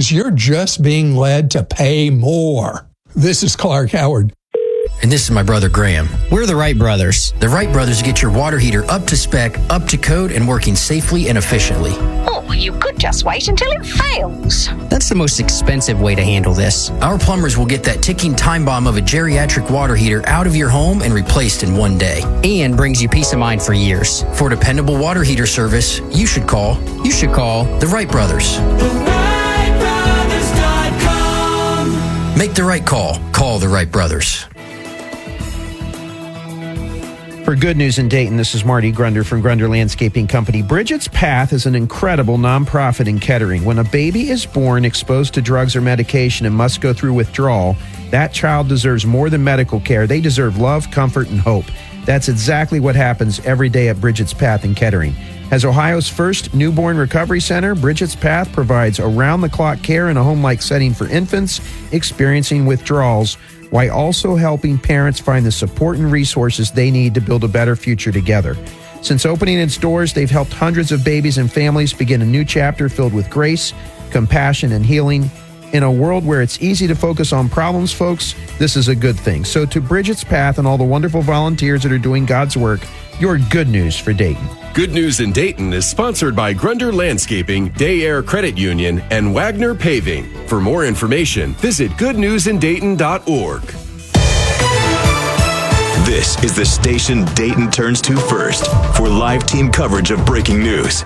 because you're just being led to pay more. This is Clark Howard. And this is my brother Graham. We're the Wright Brothers. The Wright Brothers get your water heater up to spec, up to code, and working safely and efficiently. Or you could just wait until it fails. That's the most expensive way to handle this. Our plumbers will get that ticking time bomb of a geriatric water heater out of your home and replaced in one day. And brings you peace of mind for years. For dependable water heater service, you should call the Wright Brothers. TheWrightBrothers.com. Make the right call. Call the Wright Brothers. For Good News in Dayton, this is Marty Grunder from Grunder Landscaping Company. Bridget's Path is an incredible nonprofit in Kettering. When a baby is born exposed to drugs or medication and must go through withdrawal, that child deserves more than medical care. They deserve love, comfort, and hope. That's exactly what happens every day at Bridget's Path in Kettering. As Ohio's first newborn recovery center, Bridget's Path provides around-the-clock care in a home-like setting for infants experiencing withdrawals, while also helping parents find the support and resources they need to build a better future together. Since opening its doors, they've helped hundreds of babies and families begin a new chapter filled with grace, compassion, and healing. In a world where it's easy to focus on problems, folks, this is a good thing. So to Bridget's Path and all the wonderful volunteers that are doing God's work, your good news for Dayton. Good News in Dayton is sponsored by Grunder Landscaping, Day Air Credit Union, and Wagner Paving. For more information, visit goodnewsindayton.org. This is the station Dayton turns to first for live team coverage of breaking news.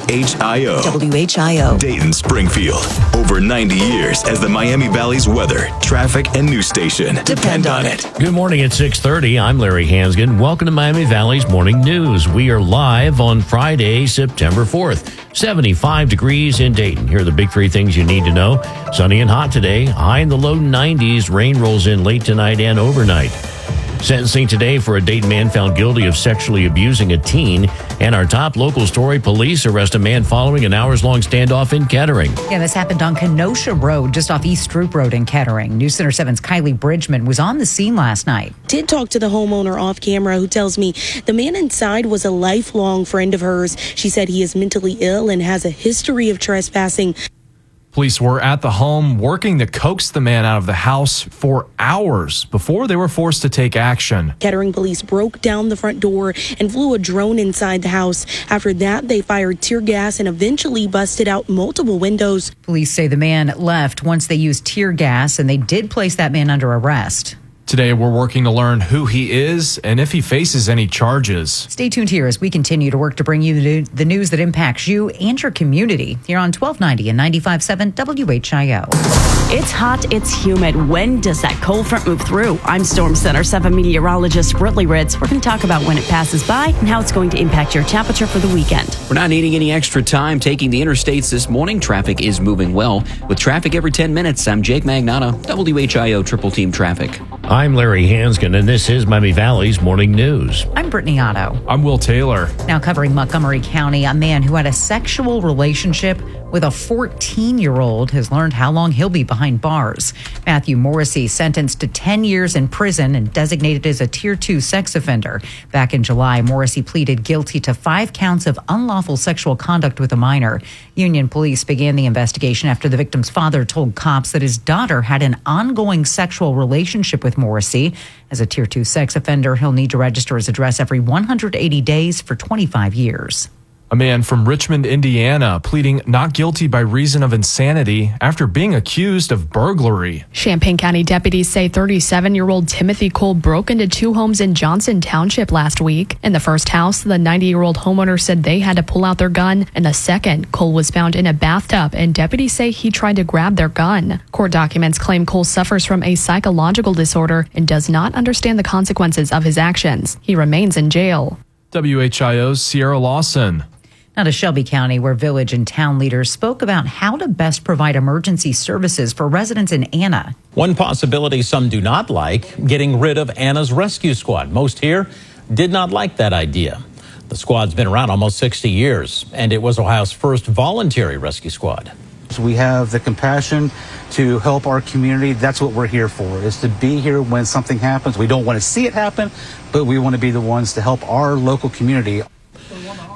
WHIO. WHIO. Dayton, Springfield. Over 90 years as the Miami Valley's weather, traffic, and news station. Depend on it. Good morning at 6:30. I'm Larry Hansgen. Welcome to Miami Valley's Morning News. We are live on Friday, September 4th. 75 degrees in Dayton. Here are the big three things you need to know. Sunny and hot today. High in the low 90s. Rain rolls in late tonight and overnight. Sentencing today for a Dayton man found guilty of sexually abusing a teen. And our top local story, police arrest a man following an hours-long standoff in Kettering. Yeah, this happened on Kenosha Road, just off East Stroop Road in Kettering. News Center 7's Kylie Bridgman was on the scene last night. Did talk to the homeowner off camera, who tells me the man inside was a lifelong friend of hers. She said he is mentally ill and has a history of trespassing. Police were at the home working to coax the man out of the house for hours before they were forced to take action. Kettering police broke down the front door and flew a drone inside the house. After that, they fired tear gas and eventually busted out multiple windows. Police say the man left once they used tear gas, and they did place that man under arrest. Today, we're working to learn who he is and if he faces any charges. Stay tuned here as we continue to work to bring you the news that impacts you and your community here on 1290 and 95.7 WHIO. It's hot, it's humid. When does that cold front move through? I'm Storm Center 7 meteorologist Britley Ritz. We're going to talk about when it passes by and how it's going to impact your temperature for the weekend. We're not needing any extra time taking the interstates this morning. Traffic is moving well. With traffic every 10 minutes, I'm Jake Magnotta, WHIO Triple Team Traffic. I'm Larry Hansgen, and this is Miami Valley's Morning News. I'm Brittany Otto. I'm Will Taylor. Now covering Montgomery County, a man who had a sexual relationship with a 14-year-old has learned how long he'll be behind bars. Matthew Morrissey sentenced to 10 years in prison and designated as a Tier 2 sex offender. Back in July, Morrissey pleaded guilty to 5 counts of unlawful sexual conduct with a minor. Union police began the investigation after the victim's father told cops that his daughter had an ongoing sexual relationship with Morrissey. As a Tier 2 sex offender, he'll need to register his address every 180 days for 25 years. A man from Richmond, Indiana, pleading not guilty by reason of insanity after being accused of burglary. Champaign County deputies say 37-year-old Timothy Cole broke into 2 homes in Johnson Township last week. In the first house, the 90-year-old homeowner said they had to pull out their gun. In the second, Cole was found in a bathtub, and deputies say he tried to grab their gun. Court documents claim Cole suffers from a psychological disorder and does not understand the consequences of his actions. He remains in jail. WHIO's Sierra Lawson. Now to Shelby County, where village and town leaders spoke about how to best provide emergency services for residents in Anna. One possibility some do not like, getting rid of Anna's rescue squad. Most here did not like that idea. The squad's been around almost 60 years, and it was Ohio's first voluntary rescue squad. We have the compassion to help our community. That's what we're here for, is to be here when something happens. We don't want to see it happen, but we want to be the ones to help our local community.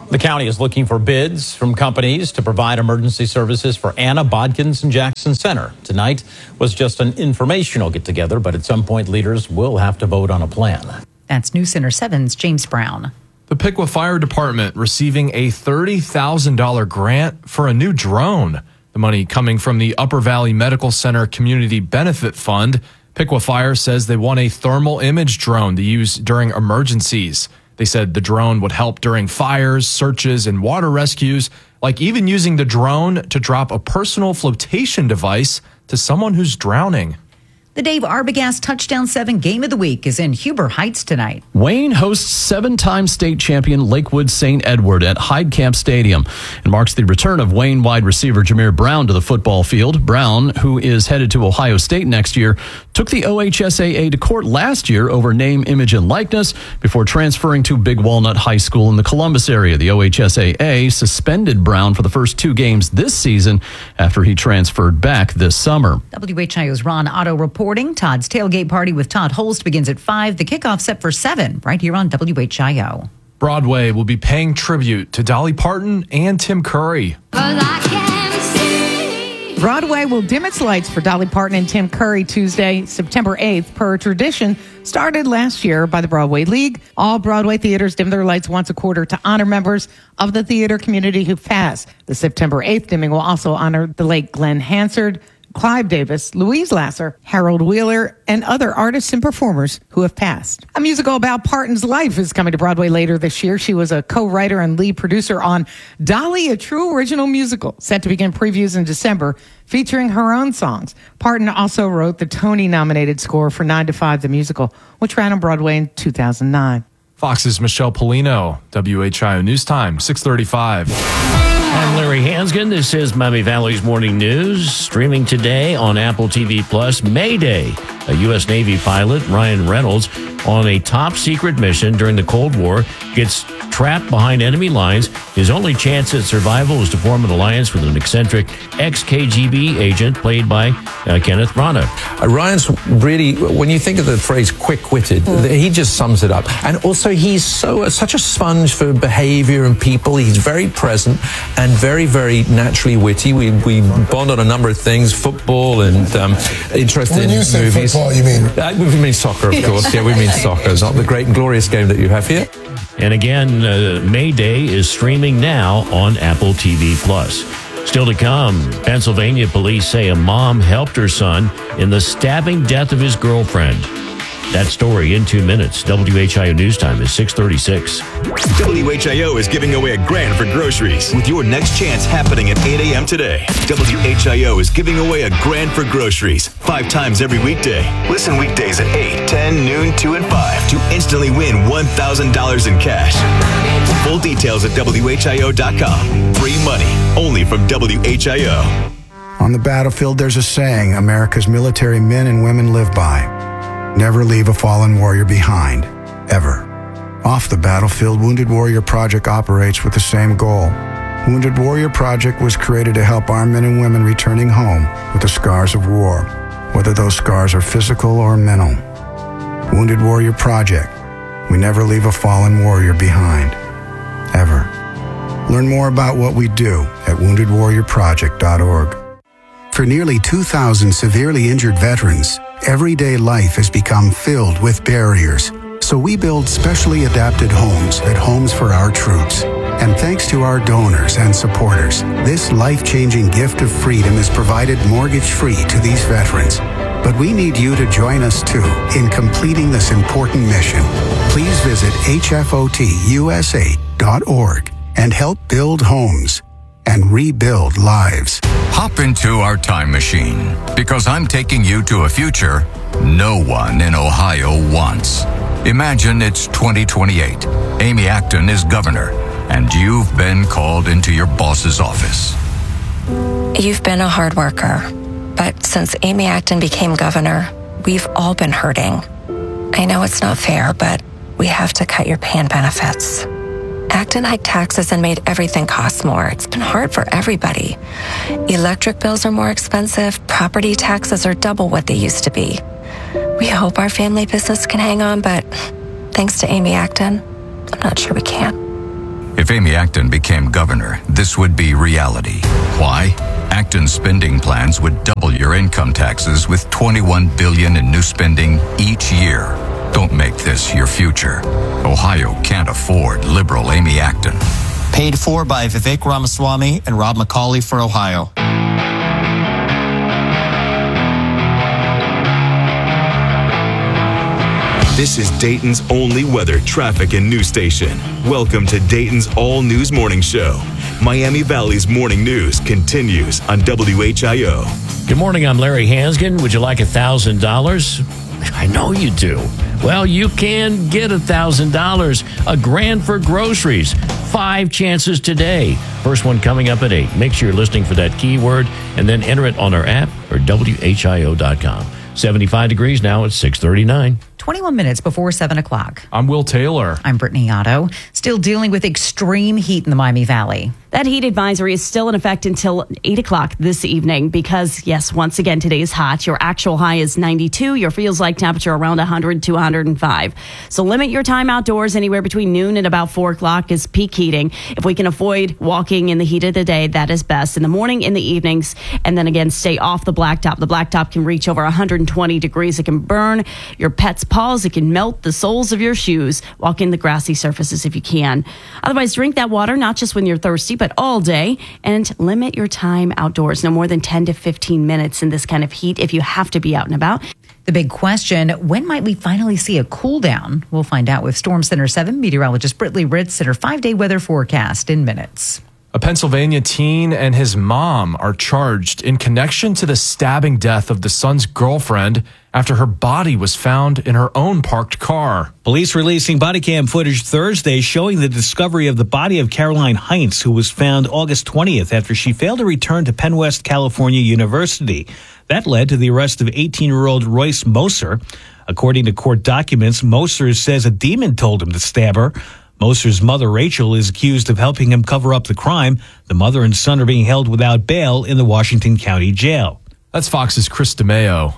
The county is looking for bids from companies to provide emergency services for Anna, Bodkins, and Jackson Center. Tonight was just an informational get-together, but at some point, leaders will have to vote on a plan. That's News Center 7's James Brown. The Piqua Fire Department receiving a $30,000 grant for a new drone. The money coming from the Upper Valley Medical Center Community Benefit Fund. Piqua Fire says they want a thermal image drone to use during emergencies. They said the drone would help during fires, searches, and water rescues, like even using the drone to drop a personal flotation device to someone who's drowning. The Dave Arbogast Touchdown 7 Game of the Week is in Huber Heights tonight. Wayne hosts 7-time state champion Lakewood St. Edward at Heidkamp Stadium and marks the return of Wayne wide receiver Jameer Brown to the football field. Brown, who is headed to Ohio State next year, took the OHSAA to court last year over name, image, and likeness before transferring to Big Walnut High School in the Columbus area. The OHSAA suspended Brown for the first 2 games this season after he transferred back this summer. WHIO's Ron Otto reporting. Todd's Tailgate Party with Todd Holst begins at 5. The kickoff set for 7 right here on WHIO. Broadway will be paying tribute to Dolly Parton and Tim Curry. Broadway will dim its lights for Dolly Parton and Tim Curry Tuesday, September 8th, per tradition started last year by the Broadway League. All Broadway theaters dim their lights once a quarter to honor members of the theater community who passed. The September 8th dimming will also honor the late Glenn Hansard, Clive Davis, Louise Lasser, Harold Wheeler, and other artists and performers who have passed. A musical about Parton's life is coming to Broadway later this year. She was a co-writer and lead producer on Dolly, a true original musical, set to begin previews in December, featuring her own songs. Parton also wrote the Tony-nominated score for 9 to 5, the musical, which ran on Broadway in 2009. Fox's Michelle Polino, WHIO News Time, 6:35. I'm Larry Hansgen. This is Miami Valley's Morning News. Streaming today on Apple TV Plus, Mayday. A U.S. Navy pilot, Ryan Reynolds, on a top-secret mission during the Cold War, gets trapped behind enemy lines. His only chance at survival is to form an alliance with an eccentric ex-KGB agent played by Kenneth Branagh. Ryan's really, when you think of the phrase quick-witted, he just sums it up. And also, he's such a sponge for behavior and people. He's very present and very, very naturally witty. We bond on a number of things, football and interest in movies. When you say football, you mean? We mean soccer, of course. Yeah, we mean soccer. It's not the great and glorious game that you have here. And again, Mayday is streaming now on Apple TV Plus. Still to come, Pennsylvania police say a mom helped her son in the stabbing death of his girlfriend. That story in 2 minutes. WHIO News Time is 6:36. WHIO is giving away $1,000 for groceries with your next chance happening at 8 a.m. today. WHIO is giving away $1,000 for groceries 5 times every weekday. Listen weekdays at 8, 10, noon, 2, and 5 to instantly win $1,000 in cash. Full details at WHIO.com. Free money only from WHIO. On the battlefield, there's a saying America's military men and women live by. Never leave a fallen warrior behind, ever. Off the battlefield, Wounded Warrior Project operates with the same goal. Wounded Warrior Project was created to help our men and women returning home with the scars of war, whether those scars are physical or mental. Wounded Warrior Project. We never leave a fallen warrior behind, ever. Learn more about what we do at woundedwarriorproject.org. For nearly 2,000 severely injured veterans, everyday life has become filled with barriers. So we build specially adapted homes at Homes for Our Troops. And thanks to our donors and supporters, this life-changing gift of freedom is provided mortgage-free to these veterans. But we need you to join us, too, in completing this important mission. Please visit hfotusa.org and help build homes and rebuild lives. Hop into our time machine, because I'm taking you to a future no one in Ohio wants. Imagine it's 2028. Amy Acton is governor, and you've been called into your boss's office. You've been a hard worker, but since Amy Acton became governor, we've all been hurting. I know it's not fair, but we have to cut your pay and benefits. Acton hiked taxes and made everything cost more. It's been hard for everybody. Electric bills are more expensive. Property taxes are double what they used to be. We hope our family business can hang on, but thanks to Amy Acton, I'm not sure we can. If Amy Acton became governor, this would be reality. Why? Acton's spending plans would double your income taxes with $21 billion in new spending each year. Don't make this your future. Ohio can't afford liberal Amy Acton. Paid for by Vivek Ramaswamy and Rob McCauley for Ohio. This is Dayton's only weather, traffic, and news station. Welcome to Dayton's All News Morning Show. Miami Valley's morning news continues on WHIO. Good morning, I'm Larry Hansgen. Would you like $1,000? I know you do. Well, you can get $1,000, $1,000 for groceries. 5 chances today. First one coming up at 8. Make sure you're listening for that keyword and then enter it on our app or WHIO.com. 75 degrees now at 6:39. 21 minutes before 7 o'clock. I'm Will Taylor. I'm Brittany Otto. Still dealing with extreme heat in the Miami Valley. That heat advisory is still in effect until 8 o'clock this evening because, yes, once again, today is hot. Your actual high is 92. Your feels like temperature around 100 to 105. So limit your time outdoors. Anywhere between noon and about 4 o'clock is peak heating. If we can avoid walking in the heat of the day, that is best. In the morning, in the evenings, and then again, stay off the blacktop. The blacktop can reach over 120 degrees. It can burn your pet's paws. It can melt the soles of your shoes. Walk in the grassy surfaces if you can. Otherwise, drink that water, not just when you're thirsty, but all day, and limit your time outdoors. No more than 10 to 15 minutes in this kind of heat if you have to be out and about. The big question, when might we finally see a cool down? We'll find out with Storm Center 7 meteorologist Brittany Ritz and her 5-day weather forecast in minutes. A Pennsylvania teen and his mom are charged in connection to the stabbing death of the son's girlfriend after her body was found in her own parked car. Police releasing body cam footage Thursday showing the discovery of the body of Caroline Heinz, who was found August 20th after she failed to return to Penn West California University. That led to the arrest of 18-year-old Royce Moser. According to court documents, Moser says a demon told him to stab her. Moser's mother, Rachel, is accused of helping him cover up the crime. The mother and son are being held without bail in the Washington County Jail. That's Fox's Chris DeMeo.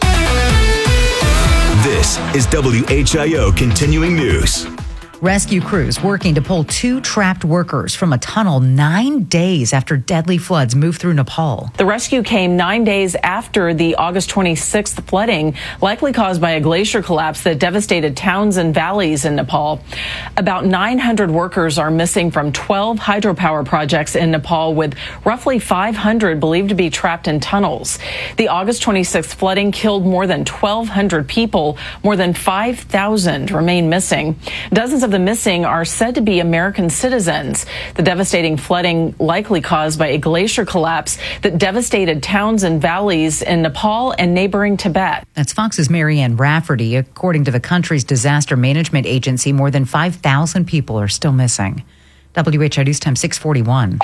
This is WHIO Continuing News. Rescue crews working to pull 2 trapped workers from a tunnel 9 days after deadly floods moved through Nepal. The rescue came 9 days after the August 26th flooding, likely caused by a glacier collapse that devastated towns and valleys in Nepal. About 900 workers are missing from 12 hydropower projects in Nepal, with roughly 500 believed to be trapped in tunnels. The August 26th flooding killed more than 1,200 people. More than 5,000 remain missing. Dozens of the missing are said to be American citizens. The devastating flooding likely caused by a glacier collapse that devastated towns and valleys in Nepal and neighboring Tibet. That's Fox's Marianne Rafferty. According to the country's disaster management agency, more than 5,000 people are still missing. WHIO News Time 641.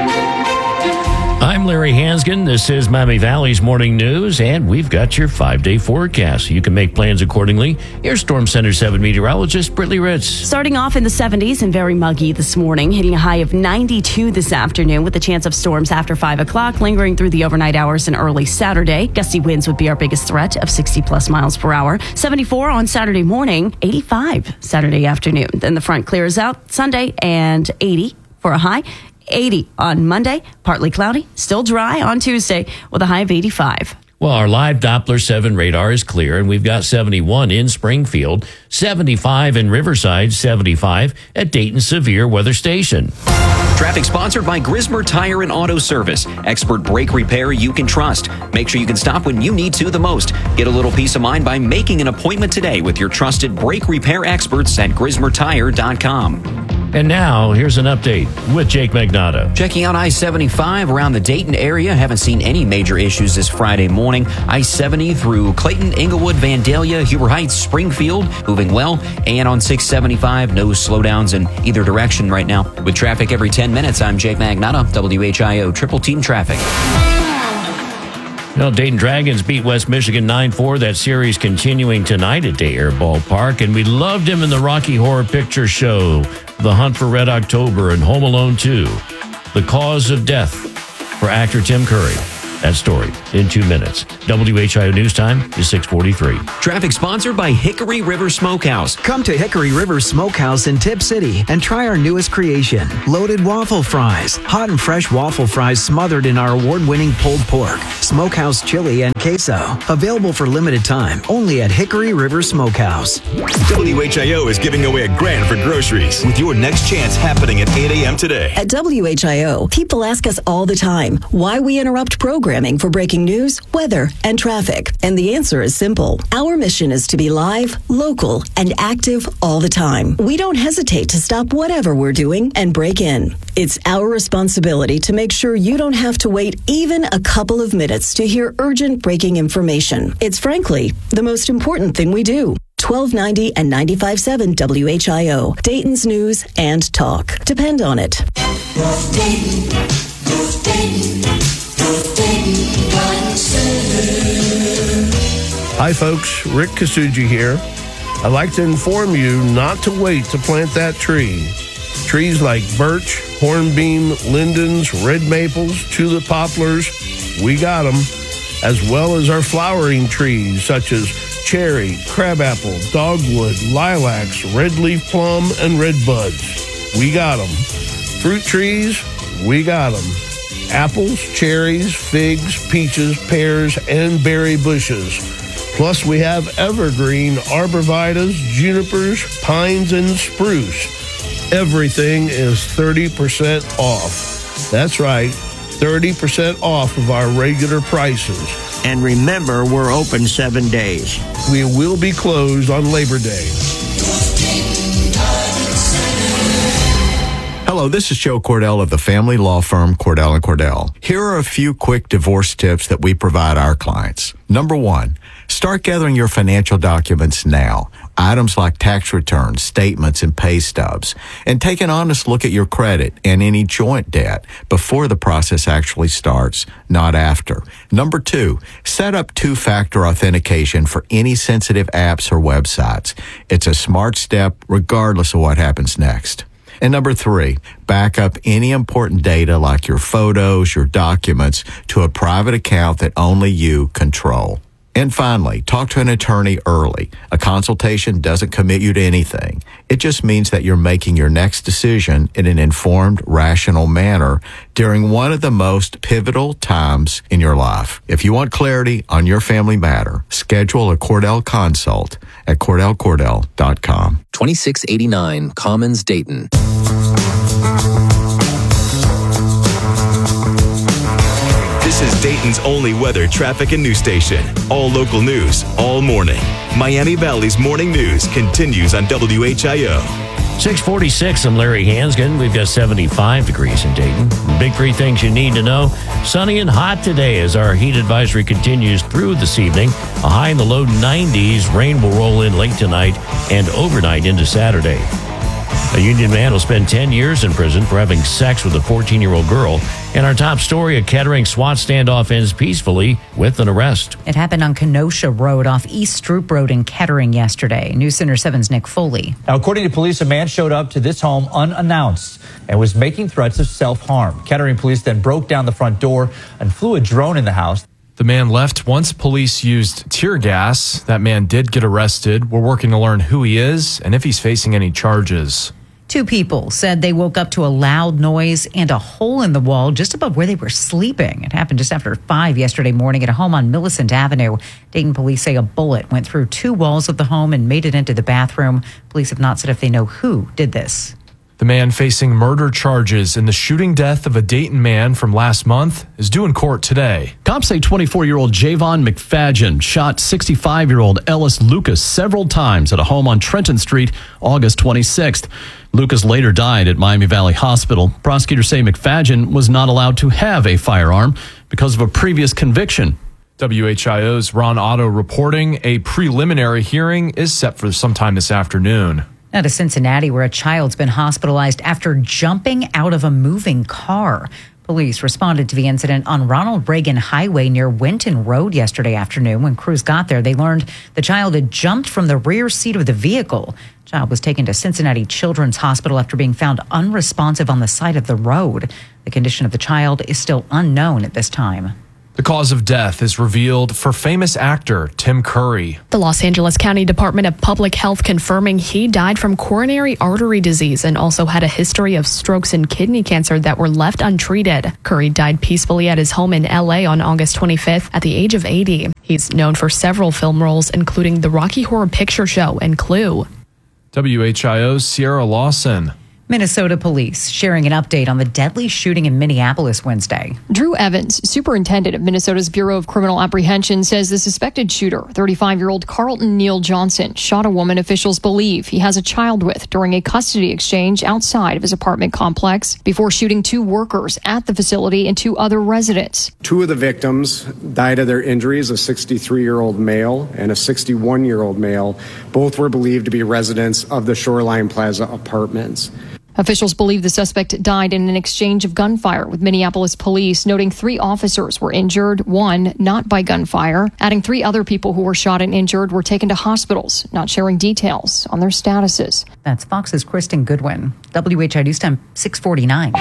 I'm Larry Hansgen. This is Miami Valley's Morning News, and we've got your 5-day forecast. You can make plans accordingly. Here's Storm Center 7 meteorologist Brittany Ritz. Starting off in the 70s and very muggy this morning, hitting a high of 92 this afternoon with a chance of storms after 5 o'clock, lingering through the overnight hours and early Saturday. Gusty winds would be our biggest threat of 60-plus miles per hour. 74 on Saturday morning, 85 Saturday afternoon. Then the front clears out Sunday and 80 for a high. 80 on Monday, partly cloudy, still dry on Tuesday with a high of 85. Well, our live Doppler 7 radar is clear, and we've got 71 in Springfield, 75 in Riverside, 75 at Dayton Severe Weather Station. Traffic sponsored by Grismer Tire and Auto Service. Expert brake repair you can trust. Make sure you can stop when you need to the most. Get a little peace of mind by making an appointment today with your trusted brake repair experts at GrismerTire.com. And now, here's an update with Jake Magnato. Checking out I-75 around the Dayton area. Haven't seen any major issues this Friday morning. I-70 through Clayton, Inglewood, Vandalia, Huber Heights, Springfield, moving well. And on 675, no slowdowns in either direction right now. With traffic every 10 minutes, I'm Jake Magnato, WHIO Triple Team Traffic. Well, Dayton Dragons beat West Michigan 9-4. That series continuing tonight at Day Air Ballpark. And we loved him in the Rocky Horror Picture Show, The Hunt for Red October, and Home Alone 2. The cause of death for actor Tim Curry. That story in 2 minutes. WHIO News Time is 6:43. Traffic sponsored by Hickory River Smokehouse. Come to Hickory River Smokehouse in Tip City and try our newest creation, loaded waffle fries. Hot and fresh waffle fries smothered in our award-winning pulled pork, smokehouse chili, and queso. Available for limited time only at Hickory River Smokehouse. WHIO is giving away $1,000 for groceries with your next chance happening at 8 a.m. today. At WHIO, people ask us all the time why we interrupt programming for breaking news, weather, and traffic. And the answer is simple. Our mission is to be live, local, and active all the time. We don't hesitate to stop whatever we're doing and break in. It's our responsibility to make sure you don't have to wait even a couple of minutes to hear urgent breaking information. It's frankly the most important thing we do. 1290 and 95.7 WHIO, Dayton's news and talk. Depend on it. Hi folks, Rick Kasuji here. I'd like to inform you not to wait to plant that tree. Trees like birch, hornbeam, lindens, red maples, tulip poplars, we got them, as well as our flowering trees such as cherry, crabapple, dogwood, lilacs, red leaf plum, and red buds. We got them. Fruit trees, we got them. Apples, cherries, figs, peaches, pears, and berry bushes. Plus, we have evergreen arborvitaes, junipers, pines, and spruce. Everything is 30% off. That's right, 30% off of our regular prices. And remember, we're open 7 days. We will be closed on Labor Day. Hello, this is Joe Cordell of the family law firm Cordell & Cordell. Here are a few quick divorce tips that we provide our clients. Number 1, start gathering your financial documents now. Items like tax returns, statements, and pay stubs. And take an honest look at your credit and any joint debt before the process actually starts, not after. Number 2, set up two-factor authentication for any sensitive apps or websites. It's a smart step regardless of what happens next. And number 3, back up any important data like your photos, your documents to a private account that only you control. And finally, talk to an attorney early. A consultation doesn't commit you to anything. It just means that you're making your next decision in an informed, rational manner during one of the most pivotal times in your life. If you want clarity on your family matter, schedule a Cordell consult at CordellCordell.com. 2689 Commons, Dayton. This is Dayton's only weather, traffic, and news station. All local news, all morning. Miami Valley's morning news continues on WHIO. 646, I'm Larry Hansgen. We've got 75 degrees in Dayton. Big 3 things you need to know. Sunny and hot today as our heat advisory continues through this evening. A high in the low 90s. Rain will roll in late tonight and overnight into Saturday. A Union man will spend 10 years in prison for having sex with a 14-year-old girl. And our top story, a Kettering SWAT standoff ends peacefully with an arrest. It happened on Kenosha Road off East Stroop Road in Kettering yesterday. News Center 7's Nick Foley. Now, according to police, a man showed up to this home unannounced and was making threats of self-harm. Kettering police then broke down the front door and flew a drone in the house. The man left once police used tear gas. That man did get arrested. We're working to learn who he is and if he's facing any charges. 2 people said they woke up to a loud noise and a hole in the wall just above where they were sleeping. It happened just after 5 yesterday morning at a home on Millicent Avenue. Dayton police say a bullet went through 2 walls of the home and made it into the bathroom. Police have not said if they know who did this. The man facing murder charges in the shooting death of a Dayton man from last month is due in court today. Cops say 24-year-old Javon McFadgen shot 65-year-old Ellis Lucas several times at a home on Trenton Street, August 26th. Lucas later died at Miami Valley Hospital. Prosecutors say McFadgen was not allowed to have a firearm because of a previous conviction. WHIO's Ron Otto reporting a preliminary hearing is set for sometime this afternoon. Now to Cincinnati, where a child's been hospitalized after jumping out of a moving car. Police responded to the incident on Ronald Reagan Highway near Winton Road yesterday afternoon. When crews got there, they learned the child had jumped from the rear seat of the vehicle. The child was taken to Cincinnati Children's Hospital after being found unresponsive on the side of the road. The condition of the child is still unknown at this time. The cause of death is revealed for famous actor Tim Curry. The Los Angeles County Department of Public Health confirming he died from coronary artery disease and also had a history of strokes and kidney cancer that were left untreated. Curry died peacefully at his home in LA on August 25th at the age of 80. He's known for several film roles, including The Rocky Horror Picture Show and Clue. WHIO's Sierra Lawson. Minnesota police sharing an update on the deadly shooting in Minneapolis Wednesday. Drew Evans, superintendent of Minnesota's Bureau of Criminal Apprehension, says the suspected shooter, 35-year-old Carlton Neal Johnson, shot a woman officials believe he has a child with during a custody exchange outside of his apartment complex before shooting 2 workers at the facility and 2 other residents. 2 of the victims died of their injuries, a 63-year-old male and a 61-year-old male. Both were believed to be residents of the Shoreline Plaza apartments. Officials believe the suspect died in an exchange of gunfire with Minneapolis police, noting 3 officers were injured, 1 not by gunfire. Adding 3 other people who were shot and injured were taken to hospitals, not sharing details on their statuses. That's Fox's Kristen Goodwin. WHI News Time 649.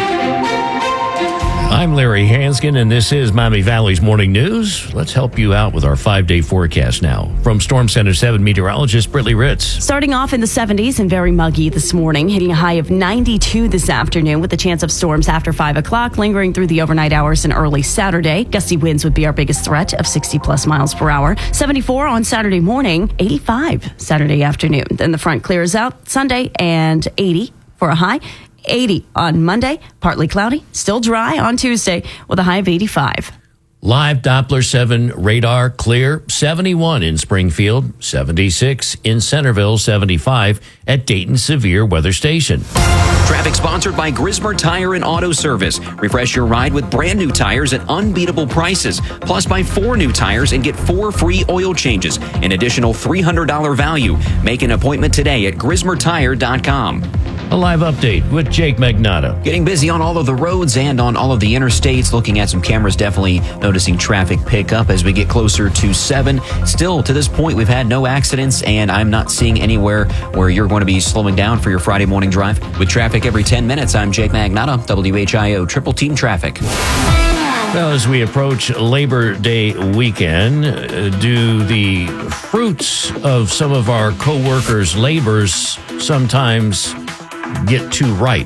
I'm Larry Hanskin, and this is Miami Valley's Morning News. Let's help you out with our 5-day forecast now. From Storm Center 7 meteorologist Brittany Ritz. Starting off in the 70s and very muggy this morning, hitting a high of 92 this afternoon with a chance of storms after 5 o'clock, lingering through the overnight hours and early Saturday. Gusty winds would be our biggest threat of 60-plus miles per hour. 74 on Saturday morning, 85 Saturday afternoon. Then the front clears out Sunday and 80 for a high. 80 on Monday, partly cloudy, still dry on Tuesday with a high of 85. Live Doppler 7 radar clear, 71 in Springfield, 76 in Centerville, 75 at Dayton Severe Weather Station. Traffic sponsored by Grismer Tire and Auto Service. Refresh your ride with brand new tires at unbeatable prices. Plus, buy 4 new tires and get 4 free oil changes. An additional $300 value. Make an appointment today at GrismerTire.com. A live update with Jake Magnotta. Getting busy on all of the roads and on all of the interstates. Looking at some cameras, definitely noticing traffic pick up as we get closer to 7. Still, to this point, we've had no accidents, and I'm not seeing anywhere where you're going to be slowing down for your Friday morning drive. With traffic every 10 minutes, I'm Jake Magnotta, WHIO Triple Team Traffic. Well, as we approach Labor Day weekend, do the fruits of some of our co-workers' labors sometimes get too ripe?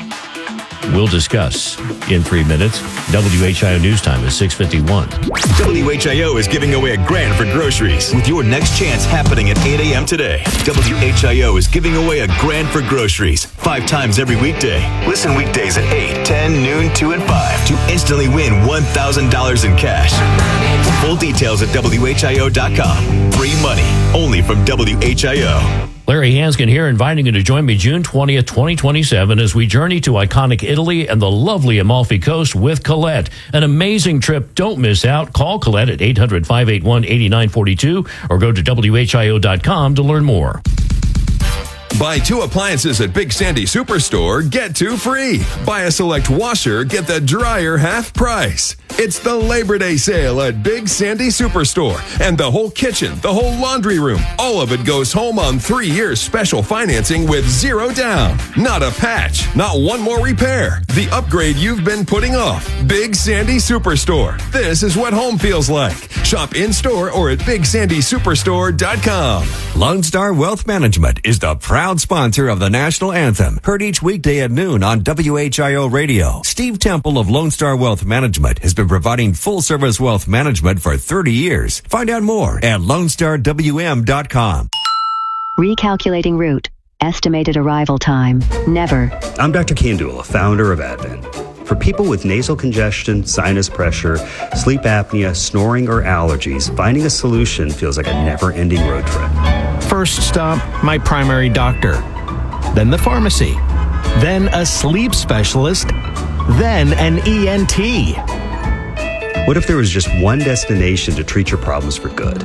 We'll discuss in 3 minutes. WHIO News Time is 6:51. WHIO is giving away $1,000 for groceries with your next chance happening at 8 a.m. today. WHIO is giving away $1,000 for groceries 5 times every weekday. Listen weekdays at 8, 10, noon, 2, and 5 to instantly win $1,000 in cash. Full details at WHIO.com. Free money only from WHIO. Larry Hanskin here, inviting you to join me June 20th, 2027, as we journey to iconic Italy and the lovely Amalfi Coast with Colette. An amazing trip. Don't miss out. Call Colette at 800-581-8942 or go to WHIO.com to learn more. Buy 2 appliances at Big Sandy Superstore, get 2 free. Buy a select washer, get the dryer half price. It's the Labor Day sale at Big Sandy Superstore. And the whole kitchen, the whole laundry room, all of it goes home on 3 years special financing with 0 down. Not a patch, not one more repair. The upgrade you've been putting off. Big Sandy Superstore. This is what home feels like. Shop in-store or at BigSandySuperstore.com. Lone Star Wealth Management is the proud sponsor of the national anthem, heard each weekday at noon on WHIO Radio. Steve Temple of Lone Star Wealth Management has been providing full-service wealth management for 30 years. Find out more at LoneStarWM.com. Recalculating route. Estimated arrival time. Never. I'm Dr. Kandula, founder of Advent. For people with nasal congestion, sinus pressure, sleep apnea, snoring, or allergies, finding a solution feels like a never-ending road trip. First stop, my primary doctor. Then the pharmacy. Then a sleep specialist. Then an ENT. What if there was just one destination to treat your problems for good?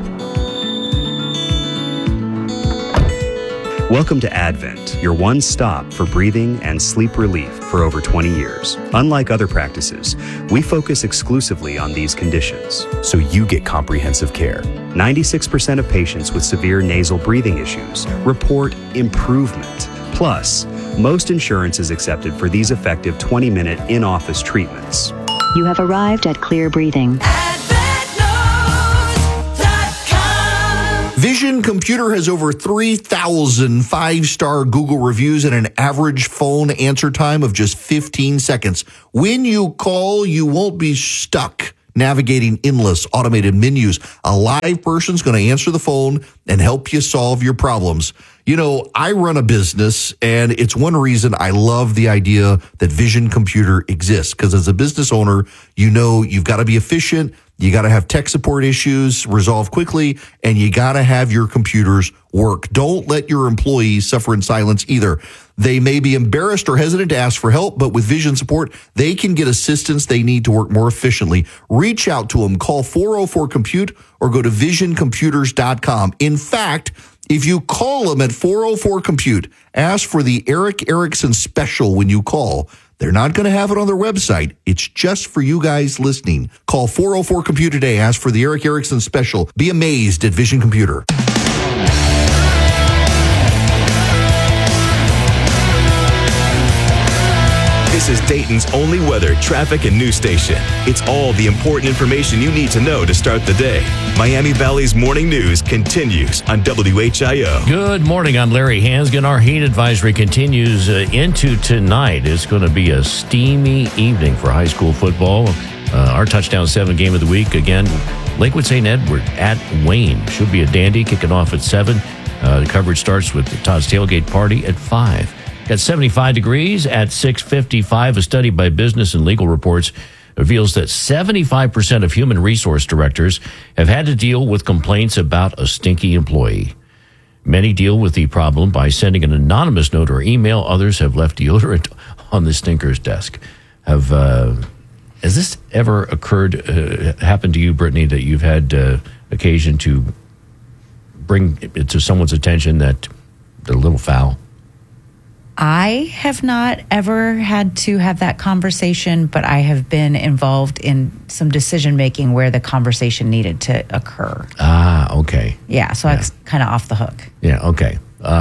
Welcome to Advent, your one stop for breathing and sleep relief for over 20 years. Unlike other practices, we focus exclusively on these conditions, so you get comprehensive care. 96% of patients with severe nasal breathing issues report improvement. Plus, most insurance is accepted for these effective 20-minute in-office treatments. You have arrived at Clear Breathing. Advent. Vision Computer has over 3,000 five-star Google reviews and an average phone answer time of just 15 seconds. When you call, you won't be stuck navigating endless automated menus. A live person's going to answer the phone and help you solve your problems. You know, I run a business, and it's one reason I love the idea that Vision Computer exists, because as a business owner, you know you've got to be efficient, you got to have tech support issues resolved quickly, and you got to have your computers work. Don't let your employees suffer in silence either. They may be embarrassed or hesitant to ask for help, but with Vision support, they can get assistance they need to work more efficiently. Reach out to them. Call 404-COMPUTE or go to visioncomputers.com. In fact, if you call them at 404-COMPUTE, ask for the Eric Erickson special when you call. They're not going to have it on their website. It's just for you guys listening. Call 404-COMPUTE today. Ask for the Eric Erickson special. Be amazed at Vision Computer. This is Dayton's only weather, traffic, and news station. It's all the important information you need to know to start the day. Miami Valley's morning news continues on WHIO. Good morning. I'm Larry Hansgen. Our heat advisory continues into tonight. It's going to be a steamy evening for high school football. Our Touchdown 7 game of the week, again, Lakewood St. Edward at Wayne. Should be a dandy, kicking off at 7. The coverage starts with the Todd's Tailgate Party at 5. Got 75 degrees at 6:55. A study by Business and Legal Reports reveals that 75% of human resource directors have had to deal with complaints about a stinky employee. Many deal with the problem by sending an anonymous note or email. Others have left deodorant on the stinker's desk. Has this ever happened to you, Brittany, that you've had occasion to bring it to someone's attention that they're a little foul? I have not ever had to have that conversation, but I have been involved in some decision making where the conversation needed to occur. Ah, okay. Yeah, so I was kind of off the hook. Yeah, okay.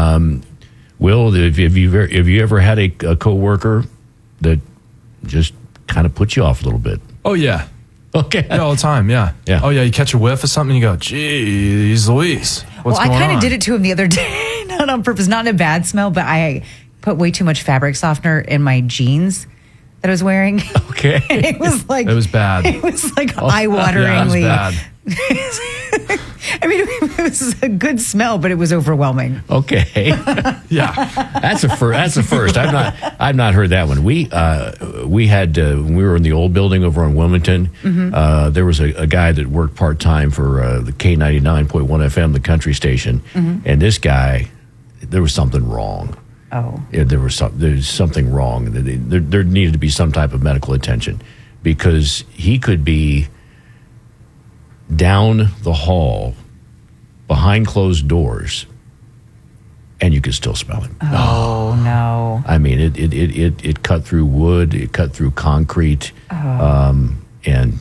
Will, have you ever had a coworker that just kind of put you off a little bit? Oh, yeah. Okay. Yeah, all the time, yeah. Oh, yeah, you catch a whiff of something, you go, geez, Louise, what's going on? I kind of did it to him the other day, not on purpose, not in a bad smell, but I put way too much fabric softener in my jeans that I was wearing. Okay. And it was like... It was bad. It was like eye-wateringly... Yeah, it was bad. I mean, it was a good smell, but it was overwhelming. Okay. Yeah. That's a first. I've not heard that one. We had when we were in the old building over on Wilmington, there was a guy that worked part-time for the K99.1 FM, the country station, and this guy, there was something wrong. Oh. Yeah, there's something wrong. There needed to be some type of medical attention, because he could be down the hall behind closed doors and you could still smell it. Oh, no. I mean, it cut through wood, it cut through concrete. And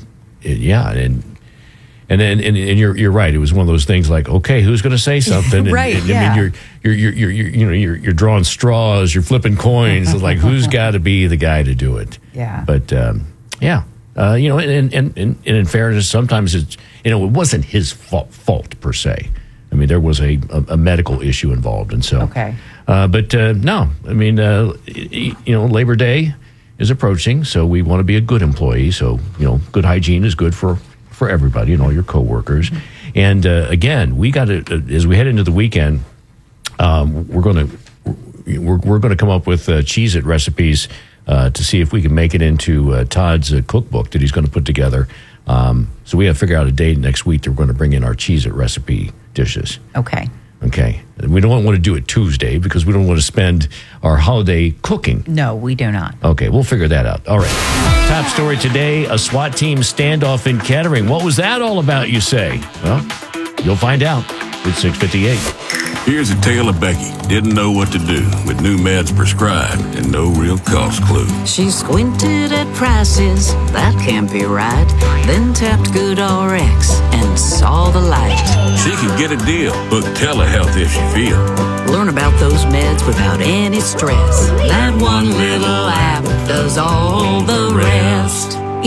you're right. It was one of those things like, okay, who's going to say something? Right. I mean, you're drawing straws, you're flipping coins. It's like, who's got to be the guy to do it? Yeah. But and in fairness, sometimes it wasn't his fault per se. I mean, there was a medical issue involved, and so. Okay. No, I mean, Labor Day is approaching, so we want to be a good employee. So good hygiene is good for everybody and all your coworkers. And again, we got to, as we head into the weekend, we're going to come up with Cheez-It recipes to see if we can make it into Todd's cookbook that he's going to put together. So we have to figure out a date next week that we're going to bring in our Cheez-It recipe dishes. Okay. And we don't want to do it Tuesday because we don't want to spend our holiday cooking. No, we do not. Okay, we'll figure that out. All right. Top story today, a SWAT team standoff in Kettering. What was that all about, you say? Well, you'll find out. It's 6:58. Here's a tale of Becky. Didn't know what to do with new meds prescribed and no real cost clue. She squinted at prices, that can't be right. Then tapped GoodRx and saw the light. She can get a deal. Book telehealth if she feel. Learn about those meds without any stress. That one little app does all the rest.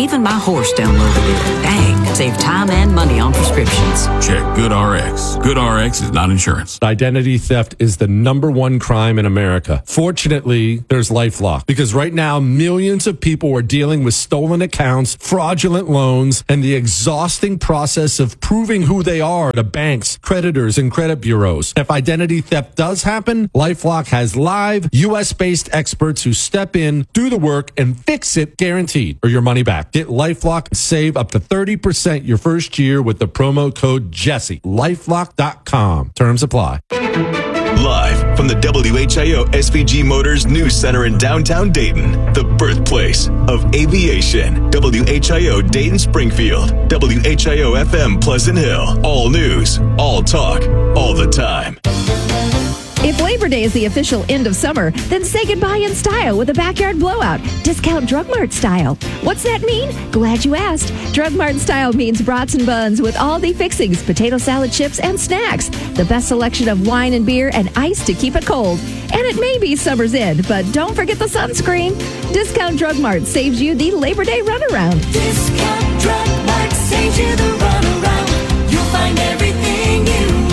Even my horse downloaded it. Dang, save time and money on prescriptions. Check GoodRx. GoodRx is not insurance. Identity theft is the #1 crime in America. Fortunately, there's LifeLock, because right now millions of people are dealing with stolen accounts, fraudulent loans, and the exhausting process of proving who they are to banks, creditors, and credit bureaus. If identity theft does happen, LifeLock has live US-based experts who step in, do the work, and fix it, guaranteed, or your money back. Get LifeLock and save up to 30% your first year with the promo code Jesse. LifeLock.com. Terms apply. Live from the WHIO SVG Motors News Center in downtown Dayton, the birthplace of aviation. WHIO Dayton Springfield, WHIO FM Pleasant Hill. All news, all talk, all the time. If Labor Day is the official end of summer, then say goodbye in style with a backyard blowout. Discount Drug Mart style. What's that mean? Glad you asked. Drug Mart style means brats and buns with all the fixings, potato salad chips, and snacks. The best selection of wine and beer and ice to keep it cold. And it may be summer's end, but don't forget the sunscreen. Discount Drug Mart saves you the Labor Day runaround. Discount Drug Mart saves you the runaround. You'll find everything you need.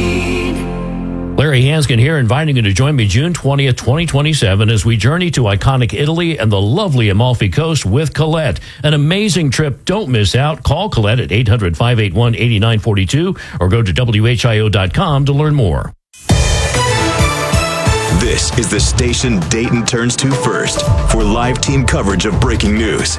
Larry Hanskin here, inviting you to join me June 20th, 2027, as we journey to iconic Italy and the lovely Amalfi Coast with Colette. An amazing trip. Don't miss out. Call Colette at 800-581-8942 or go to WHIO.com to learn more. This is the station Dayton turns to first for live team coverage of breaking news.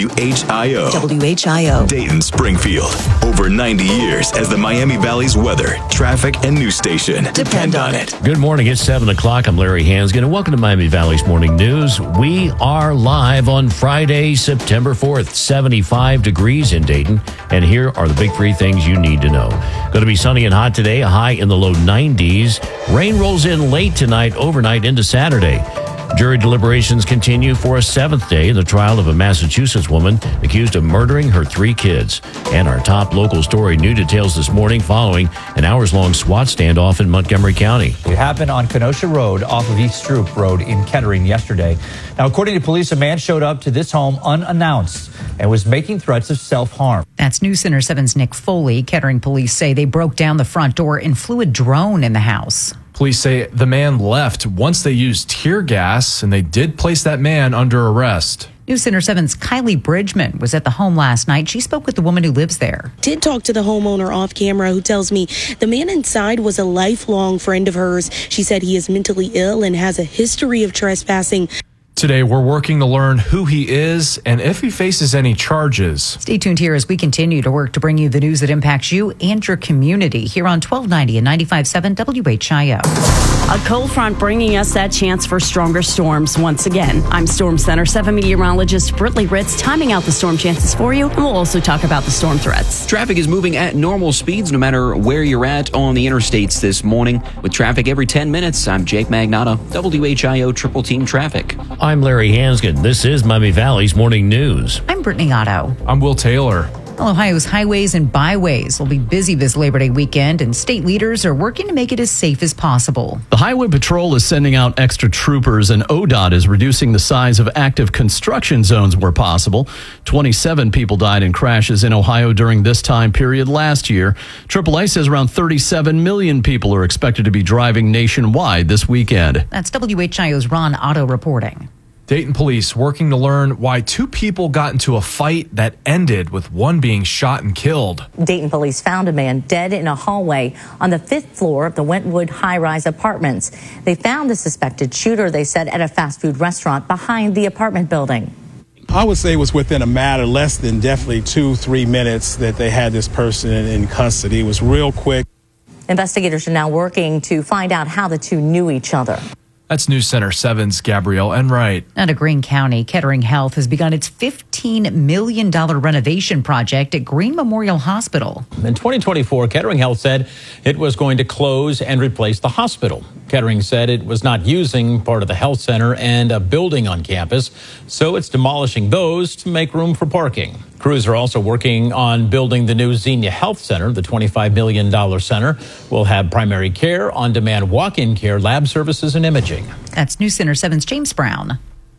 WHIO. WHIO. Dayton Springfield. Over 90 years as the Miami Valley's weather, traffic, and news station. Depend on it. Good morning. It's 7 o'clock. I'm Larry Hanskin, and welcome to Miami Valley's Morning News. We are live on Friday, September 4th, 75 degrees in Dayton. And here are the big three things you need to know. Going to be sunny and hot today, a high in the low 90s. Rain rolls in late tonight, overnight into Saturday. Jury deliberations continue for a 7th day in the trial of a Massachusetts woman accused of murdering her 3 kids. And our top local story, new details this morning following an hours-long SWAT standoff in Montgomery County. It happened on Kenosha Road off of East Stroop Road in Kettering yesterday. Now, according to police, a man showed up to this home unannounced and was making threats of self-harm. That's News Center 7's Nick Foley. Kettering police say they broke down the front door and flew a drone in the house. Police say the man left once they used tear gas, and they did place that man under arrest. News Center 7's Kylie Bridgman was at the home last night. She spoke with the woman who lives there. Did talk to the homeowner off camera, who tells me the man inside was a lifelong friend of hers. She said he is mentally ill and has a history of trespassing. Today, we're working to learn who he is and if he faces any charges. Stay tuned here as we continue to work to bring you the news that impacts you and your community here on 1290 and 95.7 WHIO. A cold front bringing us that chance for stronger storms once again. I'm Storm Center 7 meteorologist Britley Ritz, timing out the storm chances for you, and we'll also talk about the storm threats. Traffic is moving at normal speeds no matter where you're at on the interstates this morning. With traffic every 10 minutes, I'm Jake Magnotta, WHIO Triple Team Traffic. I'm Larry Hanskin. This is Miami Valley's Morning News. I'm Brittany Otto. I'm Will Taylor. Ohio's highways and byways will be busy this Labor Day weekend, and state leaders are working to make it as safe as possible. The Highway Patrol is sending out extra troopers, and ODOT is reducing the size of active construction zones where possible. 27 people died in crashes in Ohio during this time period last year. AAA says around 37 million people are expected to be driving nationwide this weekend. That's WHIO's Ron Otto reporting. Dayton police working to learn why 2 people got into a fight that ended with one being shot and killed. Dayton police found a man dead in a hallway on the 5th floor of the Wentwood high-rise apartments. They found the suspected shooter, they said, at a fast food restaurant behind the apartment building. I would say it was within a matter less than definitely 2-3 minutes that they had this person in custody. It was real quick. Investigators are now working to find out how the 2 knew each other. That's News Center 7's Gabrielle Enright. Out of Greene County, Kettering Health has begun its $15 million renovation project at Greene Memorial Hospital. In 2024, Kettering Health said it was going to close and replace the hospital. Kettering said it was not using part of the health center and a building on campus, so it's demolishing those to make room for parking. Crews are also working on building the new Xenia Health Center. The $25 million center will have primary care, on-demand walk-in care, lab services, and imaging. That's News Center 7's James Brown.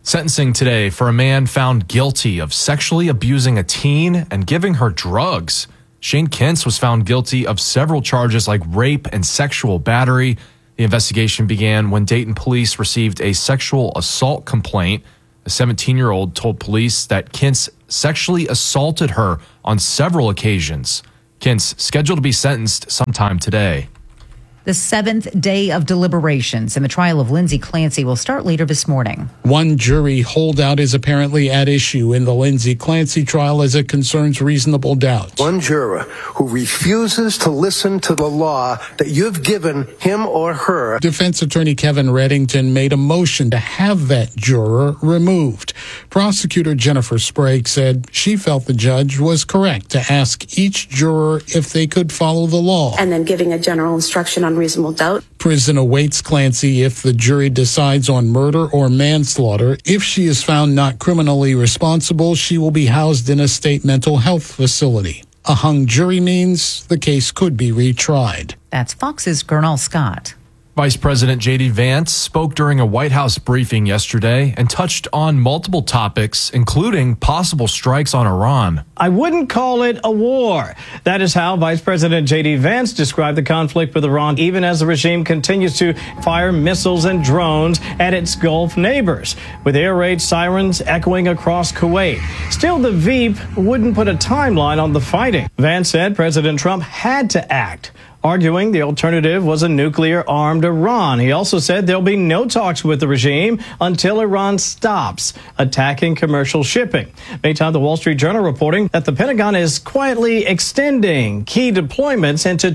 Sentencing today for a man found guilty of sexually abusing a teen and giving her drugs. Shane Kintz was found guilty of several charges like rape and sexual battery. The investigation began when Dayton police received a sexual assault complaint. A 17-year-old told police that Kintz sexually assaulted her on several occasions. Kintz scheduled to be sentenced sometime today. The 7th day of deliberations in the trial of Lindsay Clancy will start later this morning. One jury holdout is apparently at issue in the Lindsay Clancy trial as it concerns reasonable doubt. One juror who refuses to listen to the law that you've given him or her. Defense attorney Kevin Reddington made a motion to have that juror removed. Prosecutor Jennifer Sprague said she felt the judge was correct to ask each juror if they could follow the law. And then giving a general instruction on reasonable doubt. Prison awaits Clancy if the jury decides on murder or manslaughter. If she is found not criminally responsible, she will be housed in a state mental health facility. A hung jury means the case could be retried. That's Fox's Gernal Scott. Vice President J.D. Vance spoke during a White House briefing yesterday and touched on multiple topics, including possible strikes on Iran. I wouldn't call it a war. That is how Vice President J.D. Vance described the conflict with Iran, even as the regime continues to fire missiles and drones at its Gulf neighbors, with air raid sirens echoing across Kuwait. Still, the Veep wouldn't put a timeline on the fighting. Vance said President Trump had to act, arguing the alternative was a nuclear-armed Iran. He also said there'll be no talks with the regime until Iran stops attacking commercial shipping. Meantime, the Wall Street Journal reporting that the Pentagon is quietly extending key deployments into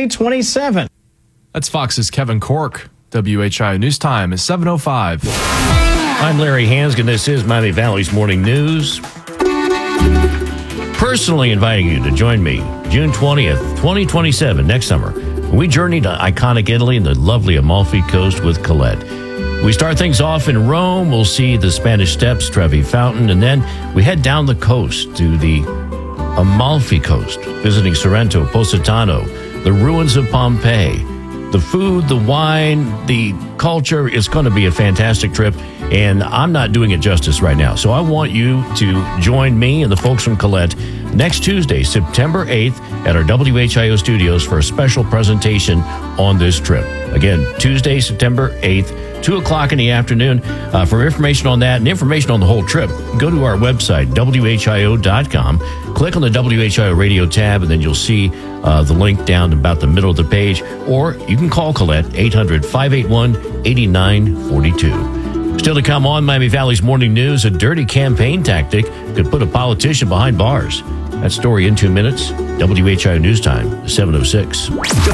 2027. That's Fox's Kevin Cork. WHIO News Time is 7:05. I'm Larry Hansgen. This is Miami Valley's Morning News. Personally inviting you to join me June 20th, 2027, next summer. We journey to iconic Italy and the lovely Amalfi Coast with Colette. We start things off in Rome. We'll see the Spanish Steps, Trevi Fountain, and then we head down the coast to the Amalfi Coast, visiting Sorrento, Positano, the ruins of Pompeii. The food, the wine, the culture, it's going to be a fantastic trip, and I'm not doing it justice right now. So I want you to join me and the folks from Colette next Tuesday, September 8th, at our WHIO studios for a special presentation on this trip. Again, Tuesday, September 8th, 2 o'clock in the afternoon. For information on that and information on the whole trip, go to our website, WHIO.com. Click on the WHIO radio tab, and then you'll see the link down about the middle of the page. Or you can call Colette, 800-581-8942. Still to come on Miami Valley's Morning News, a dirty campaign tactic could put a politician behind bars. That story in 2 minutes. WHIO News Time, 7:06.